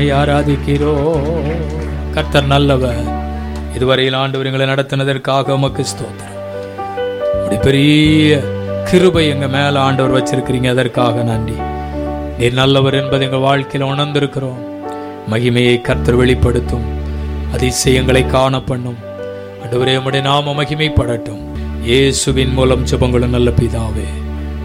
ஆராதிக்கிறோம். கர்த்தர் நல்லவர். இதுவரையில் ஆண்டவர் எங்களை நடத்தினதற்காக உமக்கு ஸ்தோத்திரம். அப்படி பெரிய கிருபை எங்க மேல ஆண்டவர் வச்சிருக்கிறீங்க, அதற்காக நன்றி. நீர் நல்லவர் என்பதை எங்கள் வாழ்க்கையில் உணர்ந்திருக்கிறோம். மகிமையை கர்த்தர் வெளிப்படுத்தும், அதிசயங்களை காண பண்ணும். ஆண்டவரே, உம்முடைய நாம மகிமைப்படட்டும். இயேசுவின் மூலம் ஜெபங்களும் நல்ல பிதாவே.